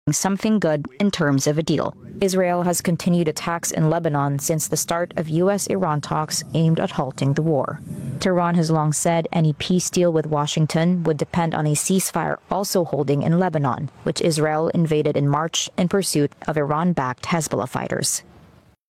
something good in terms of a deal. Israel has continued attacks in Lebanon since the start of U.S.-Iran talks aimed at halting the war. Tehran has long said any peace deal with Washington would depend on a ceasefire also holding in Lebanon, which Israel invaded in March in pursuit of Iran-backed Hezbollah fighters.